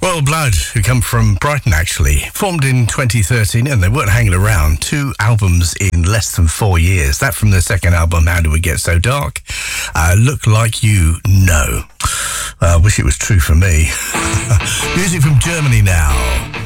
Royal Blood, who come from Brighton actually, formed in 2013 and they weren't hanging around. 2 albums in less than 4 years. That from their second album, How Do We Get So Dark? Look Like You Know. I wish it was true for me. Music from Germany now.